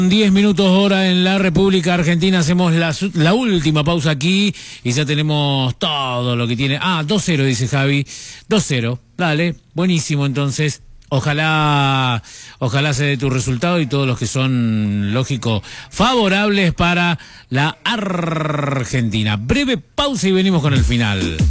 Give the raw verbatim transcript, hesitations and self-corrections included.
diez minutos hora en la República Argentina, hacemos la, la última pausa aquí y ya tenemos todo lo que tiene. Ah, dos cero dice Javi, dos cero, dale, buenísimo entonces. Ojalá, ojalá se dé tu resultado y todos los que son, lógico, favorables para la Argentina. Breve pausa y venimos con el final.